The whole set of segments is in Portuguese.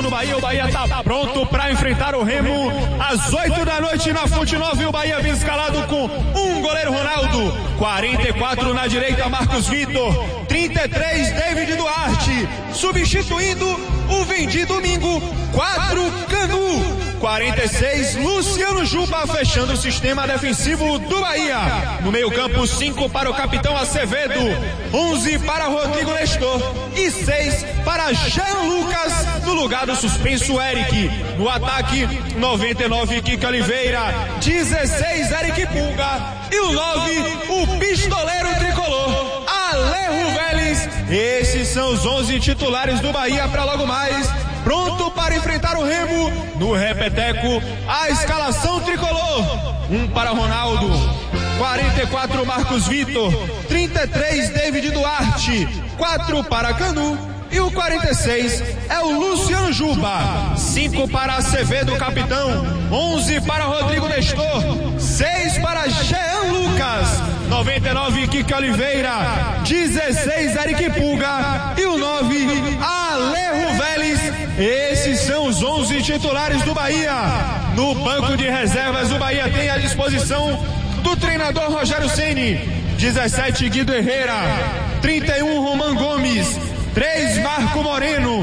do Bahia. O Bahia tá pronto para enfrentar o Remo às 8 da noite na Fonte Nova. E o Bahia vem escalado com um goleiro Ronaldo, 44 na direita Marcos Vitor, 33 David Duarte, substituindo o Vendi Domingo, 4 Canu, 46 Luciano Juba, fechando o sistema defensivo do Bahia. No meio campo, 5 para o capitão Acevedo, 11 para Rodrigo Nestor e 6 para Jean Lucas, no lugar do suspenso Eric. No ataque, 99 Kiko Oliveira, 16 Eric Pulga e o 9 o pistoleiro tricolor Alejo Vélez. Esses são os 11 titulares do Bahia para logo mais, pronto para enfrentar o Remo. No repeteco, a escalação tricolor: 1 para Ronaldo, 44 Marcos Vitor, 33 David Duarte, 4 para Canu e o 46 é o Luciano Juba, 5 para Acevedo capitão, 11 para Rodrigo Nestor, 6 para Jean Lucas, 99 Kiko Oliveira, 16 Eric Pulga e o 9 Alejo Vélez. Esses são os 11 titulares do Bahia. No banco de reservas, o Bahia tem à disposição do treinador Rogério Ceni: 17 Guido Herrera, 31 Roman Gomes, 3 Marco Moreno,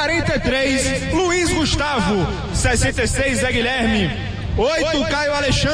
43 Luiz Gustavo, 66 Zé Guilherme, 8 Caio Alexandre.